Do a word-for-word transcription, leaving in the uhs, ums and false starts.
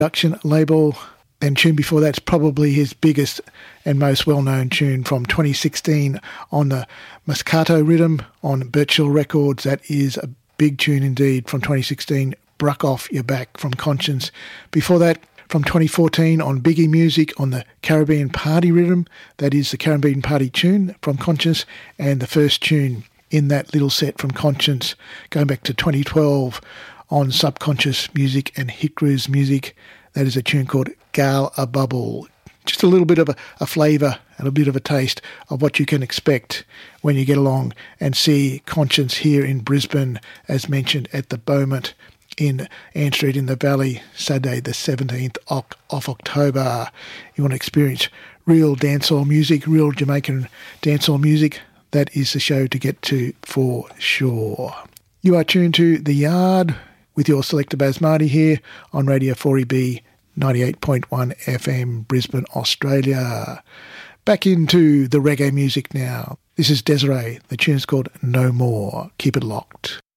production label. And tune before that's probably his biggest and most well-known tune from twenty sixteen on the Moscato Rhythm on Birchill Records. That is a big tune indeed from twenty sixteen, Bruck Off Your Back from Conscience. Before that, from twenty fourteen on Biggie Music on the Caribbean Party Rhythm. That is the Caribbean Party tune from Conscience, and the first tune in that little set from Conscience going back to twenty twelve on Subconscious Music and Hit Grooves Music. That is a tune called Gal a Bubble. Just a little bit of a, a flavour and a bit of a taste of what you can expect when you get along and see Conscience here in Brisbane, as mentioned, at the Beaumont in Ann Street in the Valley, Saturday the seventeenth of October. You want to experience real dancehall music, real Jamaican dancehall music, that is the show to get to for sure. You are tuned to The Yard with your selector Basmati here on Radio four E B ninety-eight point one F M, Brisbane, Australia. Back into the reggae music now. This is Desiree. The tune's called No More. Keep it locked.